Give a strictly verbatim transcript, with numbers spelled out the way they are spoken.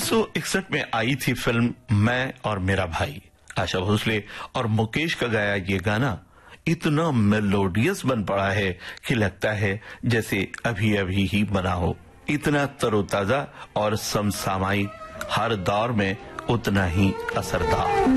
उन्नीस सौ इकसठ में आई थी फिल्म मैं और मेरा भाई। आशा भोसले और मुकेश का गाया ये गाना इतना मेलोडियस बन पड़ा है कि लगता है जैसे अभी अभी ही बना हो। इतना तरोताजा और समसामयिक, हर दौर में उतना ही असरदार।